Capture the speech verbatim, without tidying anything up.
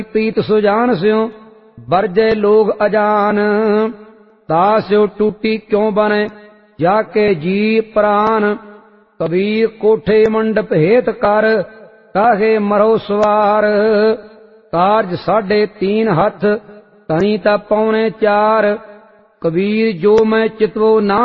प्रीत सुजान स्यो बरजे लोग अजान। तास्यो टूटी क्यों बने जाके जी प्राण। कबीर कोठे मंडप हेत कर काहे मरो सवार। कारज साढ़े तीन हथ तनी ता पौने चार। कबीर जो मैं चितवो ना